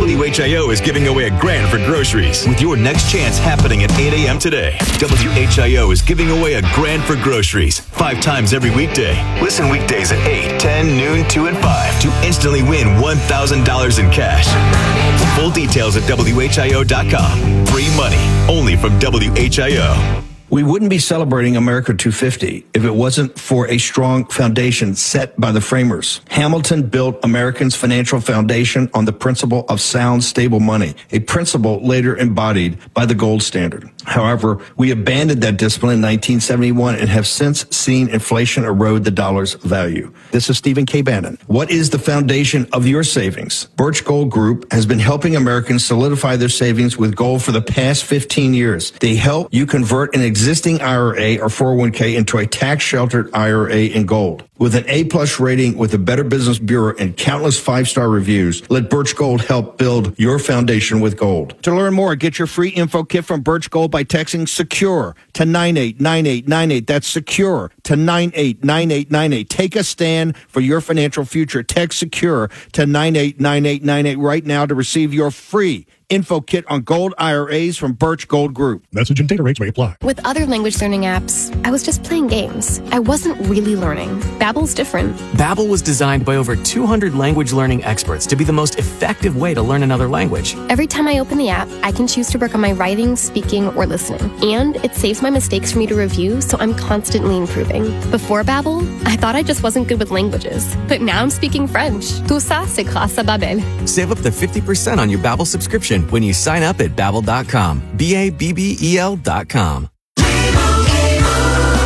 WHIO is giving away $1,000 for groceries with your next chance happening at 8 a.m. today. WHIO is giving away $1,000 for groceries 5 times every weekday. Listen weekdays at 8, 10, noon, 2, and 5 to instantly win $1,000 in cash. Full details at WHIO.com. Free money only from WHIO. We wouldn't be celebrating America 250 if it wasn't for a strong foundation set by the framers. Hamilton built Americans' financial foundation on the principle of sound, stable money, a principle later embodied by the gold standard. However, we abandoned that discipline in 1971 and have since seen inflation erode the dollar's value. This is Stephen K. Bannon. What is the foundation of your savings? Birch Gold Group has been helping Americans solidify their savings with gold for the past 15 years. They help you convert an existing IRA or 401k into a tax-sheltered IRA in gold. With an A-plus rating with the Better Business Bureau and countless 5-star reviews, let Birch Gold help build your foundation with gold. To learn more, get your free info kit from Birch Gold by texting SECURE to 989898. That's SECURE to 989898. Take a stand for your financial future. Text SECURE to 989898 right now to receive your free info kit on gold IRAs from Birch Gold Group. Message and data rates may apply. With other language learning apps, I was just playing games. I wasn't really learning. Babbel's different. Babbel was designed by over 200 language learning experts to be the most effective way to learn another language. Every time I open the app, I can choose to work on my writing, speaking, or listening. And it saves my mistakes for me to review, so I'm constantly improving. Before Babbel, I thought I just wasn't good with languages. But now I'm speaking French. Tout ça, c'est grâce à Babbel. Save up to 50% on your Babbel subscription when you sign up at Babbel.com. BABBEL.com.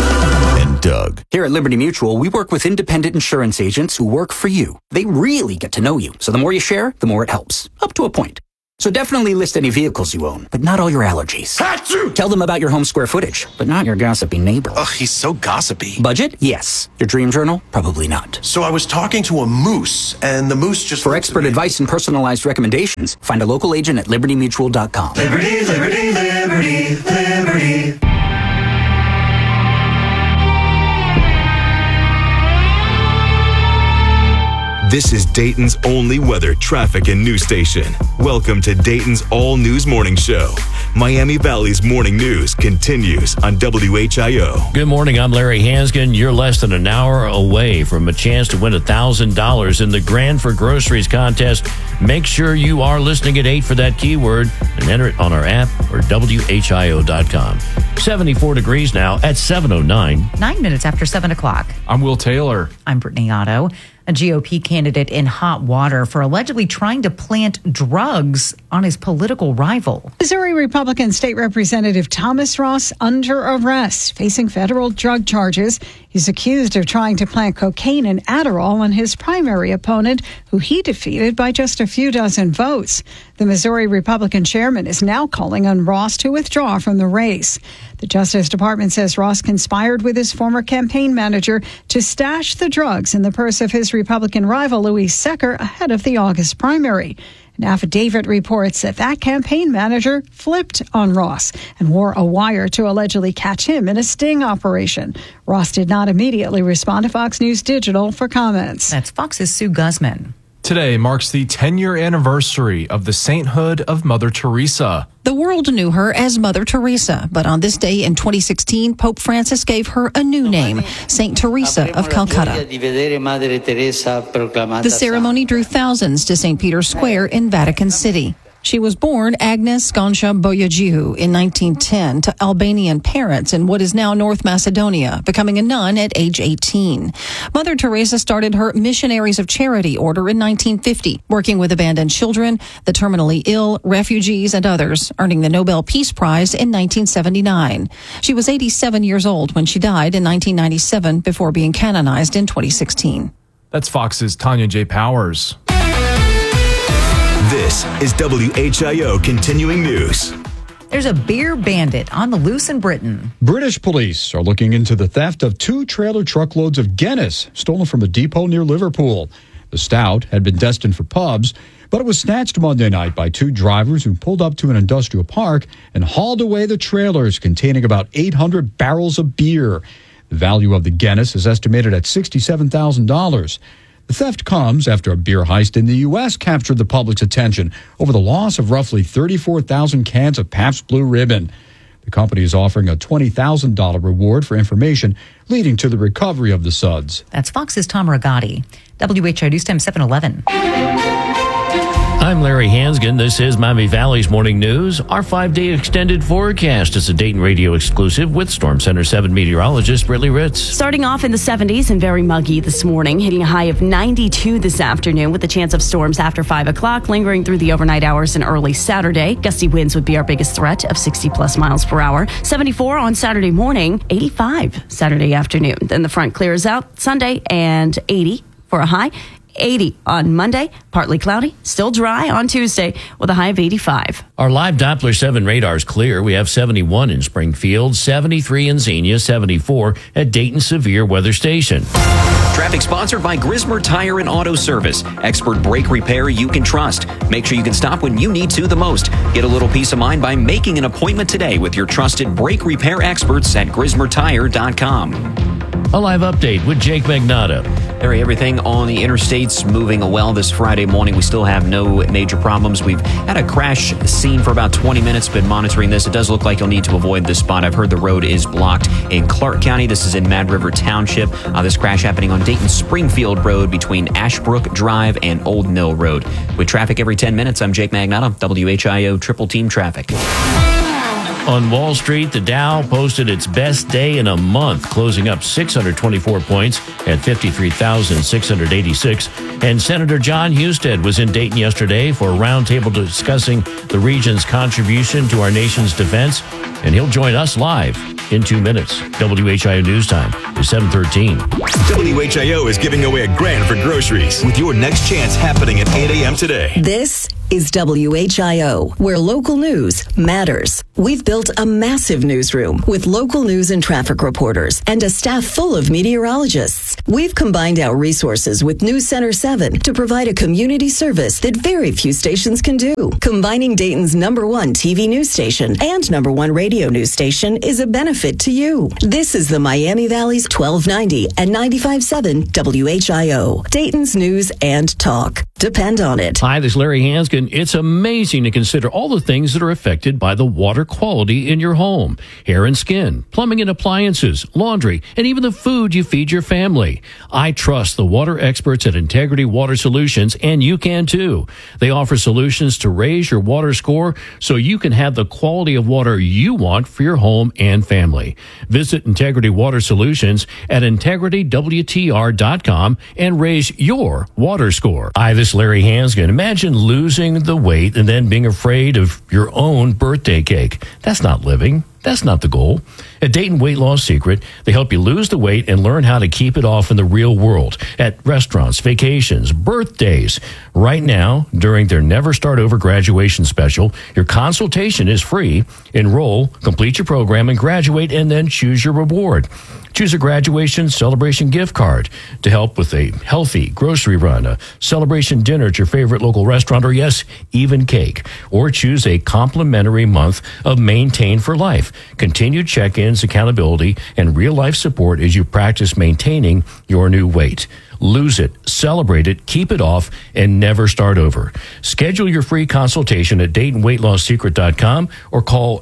Doug. Here at Liberty Mutual, we work with independent insurance agents who work for you. They really get to know you. So the more you share, the more it helps. Up to a point. So definitely list any vehicles you own, but not all your allergies. Tell them about your home square footage, but not your gossipy neighbor. Ugh, he's so gossipy. Budget? Yes. Your dream journal? Probably not. So I was talking to a moose, and the moose just... For expert advice and personalized recommendations, find a local agent at libertymutual.com. Liberty, liberty, liberty, liberty. This is Dayton's only weather, traffic, and news station. Welcome to Dayton's All News Morning Show. Miami Valley's morning news continues on WHIO. Good morning, I'm Larry Hansgen. You're less than an hour away from a chance to win $1,000 in the Grand for Groceries contest. Make sure you are listening at 8 for that keyword and enter it on our app or WHIO.com. 74 degrees now at 7:09. 9 minutes after 7 o'clock. I'm Will Taylor. I'm Brittany Otto. A GOP candidate in hot water for allegedly trying to plant drugs on his political rival. Missouri Republican State Representative Thomas Ross under arrest, facing federal drug charges. He's accused of trying to plant cocaine and Adderall on his primary opponent, who he defeated by just a few dozen votes. The Missouri Republican chairman is now calling on Ross to withdraw from the race. The Justice Department says Ross conspired with his former campaign manager to stash the drugs in the purse of his Republican rival, Louise Secker, ahead of the August primary. An affidavit reports that campaign manager flipped on Ross and wore a wire to allegedly catch him in a sting operation. Ross did not immediately respond to Fox News Digital for comments. That's Fox's Sue Guzman. Today marks the 10-year anniversary of the sainthood of Mother Teresa. The world knew her as Mother Teresa, but on this day in 2016, Pope Francis gave her a new name, Saint Teresa of Calcutta. The ceremony drew thousands to St. Peter's Square in Vatican City. She was born Agnes Goncha Boyajiu in 1910 to Albanian parents in what is now North Macedonia, becoming a nun at age 18. Mother Teresa started her Missionaries of Charity order in 1950, working with abandoned children, the terminally ill, refugees, and others, earning the Nobel Peace Prize in 1979. She was 87 years old when she died in 1997 before being canonized in 2016. That's Fox's Tanya J. Powers. This is WHIO Continuing News. There's a beer bandit on the loose in Britain. British police are looking into the theft of 2 trailer truckloads of Guinness stolen from a depot near Liverpool. The stout had been destined for pubs, but it was snatched Monday night by 2 drivers who pulled up to an industrial park and hauled away the trailers containing about 800 barrels of beer. The value of the Guinness is estimated at $67,000. The theft comes after a beer heist in the U.S. captured the public's attention over the loss of roughly 34,000 cans of Pabst Blue Ribbon. The company is offering a $20,000 reward for information leading to the recovery of the suds. That's Fox's Tom Rigotti. WHIO News Time 7:11. I'm Larry Hansgen. This is Miami Valley's Morning News. Our 5-day extended forecast is a Dayton radio exclusive with Storm Center 7 meteorologist Brittany Ritz. Starting off in the 70s and very muggy this morning, hitting a high of 92 this afternoon with a chance of storms after 5 o'clock, lingering through the overnight hours and early Saturday. Gusty winds would be our biggest threat of 60-plus miles per hour. 74 on Saturday morning, 85 Saturday afternoon. Then the front clears out Sunday and 80 for a high. 80 on Monday, partly cloudy, still dry on Tuesday with a high of 85. Our live Doppler 7 radar is clear. We have 71 in Springfield, 73 in Xenia, 74 at Dayton Severe Weather Station. Traffic sponsored by Grismer Tire and Auto Service. Expert brake repair you can trust. Make sure you can stop when you need to the most. Get a little peace of mind by making an appointment today with your trusted brake repair experts at GrismerTire.com. A live update with Jake Magnotta. Larry, everything on the interstates moving well this Friday morning. We still have no major problems. We've had a crash scene for about 20 minutes, been monitoring this. It does look like you'll need to avoid this spot. I've heard the road is blocked in Clark County. This is in Mad River Township. This crash happening on Dayton Springfield Road between Ashbrook Drive and Old Mill Road. With traffic every 10 minutes, I'm Jake Magnotta, WHIO Triple Team Traffic. On Wall Street, the Dow posted its best day in a month, closing up 624 points at 53,686. And Senator John Husted was in Dayton yesterday for a roundtable discussing the region's contribution to our nation's defense, and he'll join us live in 2 minutes. WHIO News Time is 7:13. WHIO is giving away $1,000 for groceries with your next chance happening at 8 a.m. today. This is WHIO, where local news matters. We've built a massive newsroom with local news and traffic reporters and a staff full of meteorologists. We've combined our resources with News Center 7 to provide a community service that very few stations can do. Combining Dayton's #1 TV news station and #1 radio news station is a benefit to you. This is the Miami Valley's 1290 and 95.7 WHIO, Dayton's news and talk. Depend on it. Hi, this is Larry Hanskin. It's amazing to consider all the things that are affected by the water quality in your home. Hair and skin, plumbing and appliances, laundry, and even the food you feed your family. I trust the water experts at Integrity Water Solutions, and you can too. They offer solutions to raise your water score so you can have the quality of water you want for your home and family. Visit Integrity Water Solutions at integritywtr.com and raise your water score. Hi, this is Larry Hanskin. Imagine losing the weight and then being afraid of your own birthday cake. That's not living. That's not the goal. At Dayton Weight Loss Secret, they help you lose the weight and learn how to keep it off in the real world at restaurants, vacations, birthdays. Right now, during their Never Start Over graduation special, your consultation is free. Enroll, complete your program, and graduate, and then choose your reward. Choose a graduation celebration gift card to help with a healthy grocery run, a celebration dinner at your favorite local restaurant, or yes, even cake. Or choose a complimentary month of Maintain for Life. Continued check-ins, accountability, and real-life support as you practice maintaining your new weight. Lose it, celebrate it, keep it off, and never start over. Schedule your free consultation at DaytonWeightLossSecret.com or call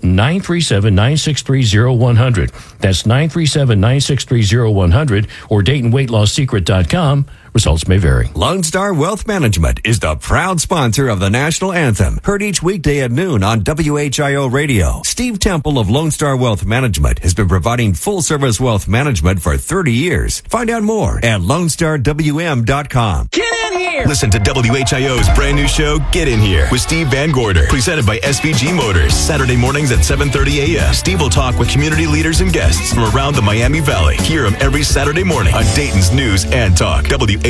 937-963-0100. That's 937-963-0100 or DaytonWeightLossSecret.com. Results may vary. Lone Star Wealth Management is the proud sponsor of the national anthem, heard each weekday at noon on WHIO Radio. Steve Temple of Lone Star Wealth Management has been providing full-service wealth management for 30 years. Find out more at LoneStarWM.com. Get in here! Listen to WHIO's brand new show, Get In Here, with Steve Van Gorder, presented by SVG Motors. Saturday mornings at 7:30 a.m. Steve will talk with community leaders and guests from around the Miami Valley. Hear him every Saturday morning on Dayton's News and Talk, WHIO.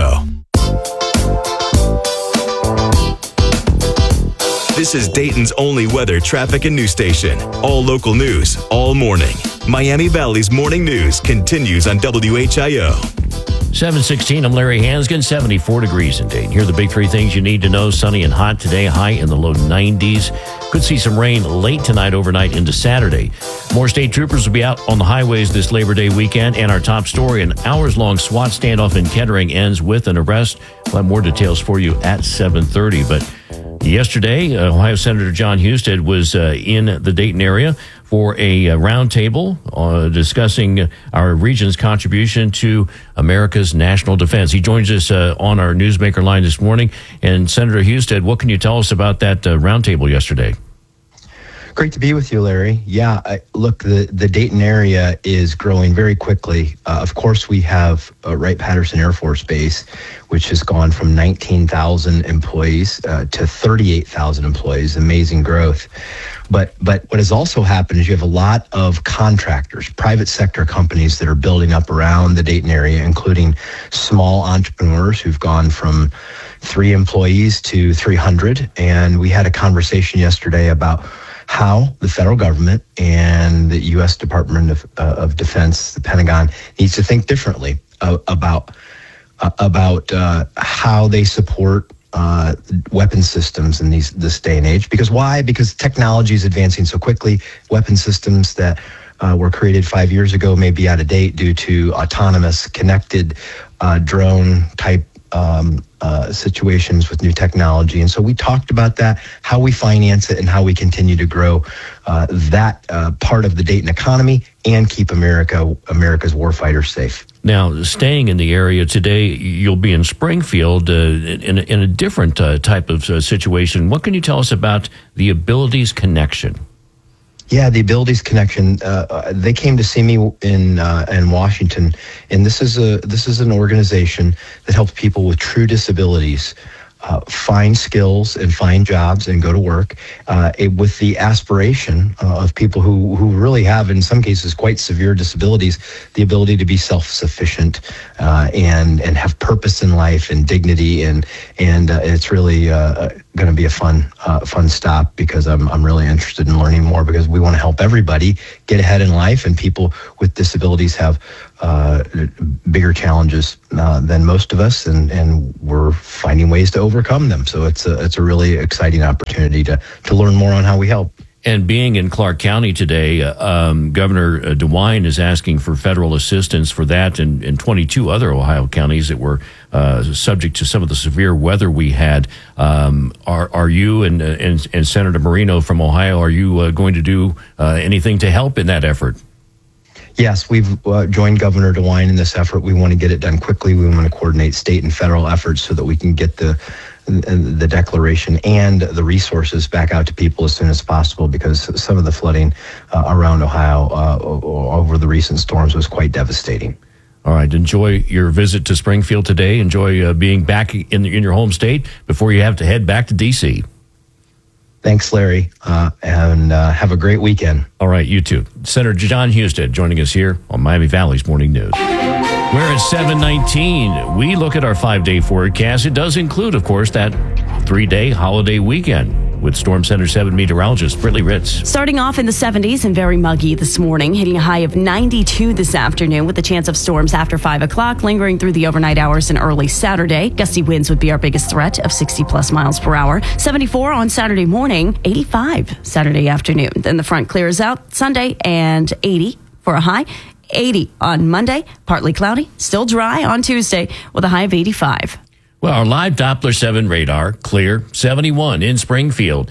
This is Dayton's only weather, traffic, and news station. All local news, all morning. Miami Valley's morning news continues on WHIO. 7:16, I'm Larry Hanskin, 74 degrees in Dayton. Here are the big three things you need to know. Sunny and hot today, high in the low 90s. Could see some rain late tonight, overnight into Saturday. More state troopers will be out on the highways this Labor Day weekend. And our top story, an hours-long SWAT standoff in Kettering ends with an arrest. We'll have more details for you at 7:30. But yesterday, Ohio Senator John Husted was in the Dayton area for a roundtable discussing our region's contribution to America's national defense. He joins us on our Newsmaker line this morning. And Senator Husted, what can you tell us about that roundtable yesterday? Great to be with you, Larry. Yeah, look, the Dayton area is growing very quickly. Of course, we have Wright-Patterson Air Force Base, which has gone from 19,000 employees to 38,000 employees. Amazing growth. But what has also happened is you have a lot of contractors, private sector companies that are building up around the Dayton area, including small entrepreneurs who've gone from 3 employees to 300. And we had a conversation yesterday about how the federal government and the U.S. Department of Defense, the Pentagon, needs to think differently about how they support weapon systems in this day and age. Because why? Because technology is advancing so quickly. Weapon systems that were created 5 years ago may be out of date due to autonomous, connected drone type situations with new technology. And so we talked about that, how we finance it, and how we continue to grow that part of the Dayton economy and keep America's warfighters safe. Now, staying in the area today, you'll be in Springfield in a different type of situation. What can you tell us about the Abilities Connection? Yeah, the Abilities Connection. They came to see me in Washington, and this is an organization that helps people with true disabilities find skills and find jobs and go to work with the aspiration of people who really have, in some cases, quite severe disabilities, the ability to be self-sufficient and have purpose in life and dignity. And it's really going to be a fun stop, because I'm really interested in learning more, because we want to help everybody get ahead in life, and people with disabilities have bigger challenges than most of us, and we're finding ways to overcome them. So it's a really exciting opportunity to learn more on how we help. And being in Clark County today, Governor DeWine is asking for federal assistance for that and 22 other Ohio counties that were subject to some of the severe weather we had. Are you and Senator Marino from Ohio, are you going to do anything to help in that effort? Yes, we've joined Governor DeWine in this effort. We want to get it done quickly. We want to coordinate state and federal efforts so that we can get the declaration and the resources back out to people as soon as possible, because some of the flooding around Ohio over the recent storms was quite devastating. All right. Enjoy your visit to Springfield today. Enjoy being back in your home state before you have to head back to D.C. Thanks, Larry, and have a great weekend. All right, you too. Senator John Husted joining us here on Miami Valley's Morning News. We're at 7:19. We look at our 5-day forecast. It does include, of course, that 3-day holiday weekend with Storm Center 7 meteorologist Brittany Ritz. Starting off in the 70s and very muggy this morning, hitting a high of 92 this afternoon with the chance of storms after 5 o'clock, lingering through the overnight hours and early Saturday. Gusty winds would be our biggest threat of 60-plus miles per hour. 74 on Saturday morning, 85 Saturday afternoon. Then the front clears out Sunday and 80 for a high. 80 on Monday, partly cloudy, still dry on Tuesday with a high of 85. Well, our live Doppler 7 radar, clear, 71 in Springfield,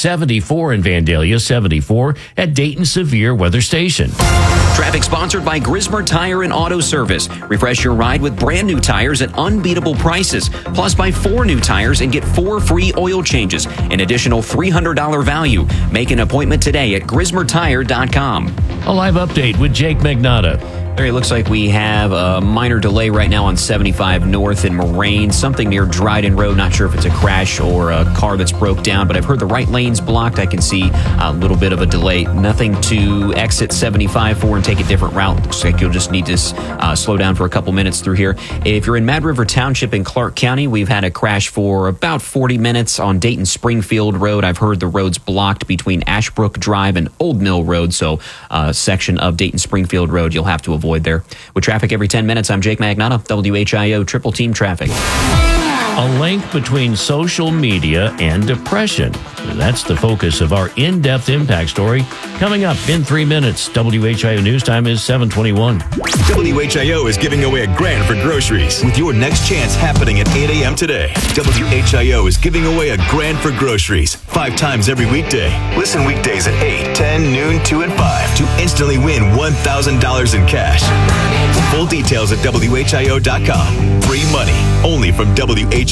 74 in Vandalia, 74 at Dayton Severe Weather Station. Traffic sponsored by Grismer Tire and Auto Service. Refresh your ride with brand new tires at unbeatable prices. Plus, buy 4 new tires and get 4 free oil changes. An additional $300 value. Make an appointment today at GrismerTire.com. A live update with Jake Magnotta. It looks like we have a minor delay right now on 75 North in Moraine, something near Dryden Road. Not sure if it's a crash or a car that's broke down, but I've heard the right lane's blocked. I can see a little bit of a delay. Nothing to exit 75 for and take a different route. Looks like you'll just need to slow down for a couple minutes through here. If you're in Mad River Township in Clark County, we've had a crash for about 40 minutes on Dayton Springfield Road. I've heard the road's blocked between Ashbrook Drive and Old Mill Road, so a section of Dayton Springfield Road you'll have to avoid there. With traffic every 10 minutes, I'm Jake Magnotta, WHIO Triple Team Traffic. A link between social media and depression. That's the focus of our in-depth impact story. Coming up in 3 minutes, WHIO News Time is 7:21. WHIO is giving away $1,000 for groceries with your next chance happening at 8 a.m. today. WHIO is giving away $1,000 for groceries 5 times every weekday. Listen weekdays at 8, 10, noon, 2, and 5 to instantly win $1,000 in cash. Full details at WHIO.com. Free money only from WHIO.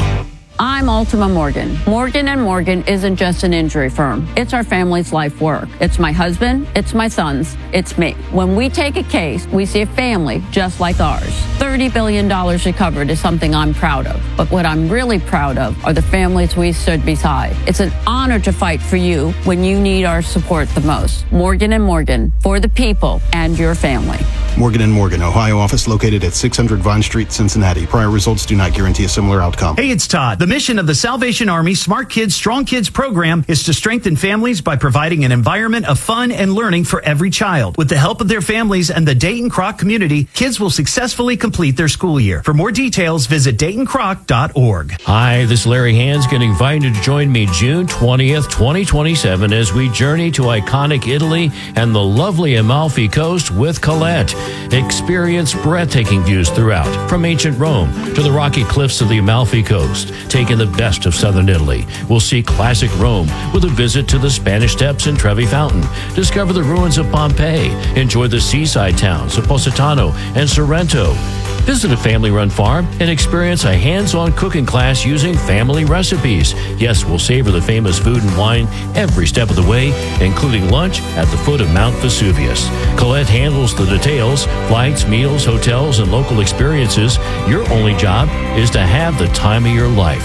I'm Ultima Morgan. Morgan & Morgan isn't just an injury firm. It's our family's life work. It's my husband. It's my sons. It's me. When we take a case, we see a family just like ours. $30 billion recovered is something I'm proud of. But what I'm really proud of are the families we stood beside. It's an honor to fight for you when you need our support the most. Morgan & Morgan, for the people and your family. Morgan & Morgan, Ohio office located at 600 Vine Street, Cincinnati. Prior results do not guarantee a similar outcome. Hey, it's Todd. The mission of the Salvation Army Smart Kids, Strong Kids program is to strengthen families by providing an environment of fun and learning for every child. With the help of their families and the Dayton Croc community, kids will successfully complete their school year. For more details, visit DaytonCroc.org. Hi, this is Larry Hansgen, inviting you to join me June 20th, 2027 as we journey to iconic Italy and the lovely Amalfi Coast with Colette. Experience breathtaking views throughout, from ancient Rome to the rocky cliffs of the Amalfi Coast. Taking the best of southern Italy. We'll see classic Rome with a visit to the Spanish Steps and Trevi Fountain. Discover the ruins of Pompeii. Enjoy the seaside towns of Positano and Sorrento. Visit a family-run farm and experience a hands-on cooking class using family recipes. Yes, we'll savor the famous food and wine every step of the way, including lunch at the foot of Mount Vesuvius. Colette handles the details, flights, meals, hotels, and local experiences. Your only job is to have the time of your life.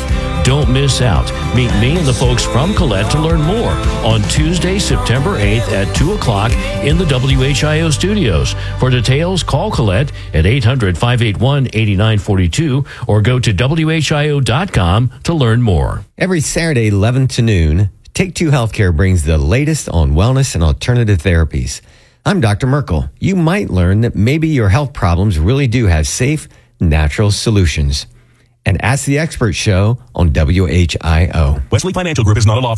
Don't miss out. Meet me and the folks from Colette to learn more on Tuesday, September 8th at 2 o'clock in the WHIO studios. For details, call Colette at 800-581-8942 or go to WHIO.com to learn more. Every Saturday, 11 to noon, Take Two Healthcare brings the latest on wellness and alternative therapies. I'm Dr. Merkel. You might learn that maybe your health problems really do have safe, natural solutions. And Ask the Expert show on WHIO. Wesley Financial Group is not a law firm.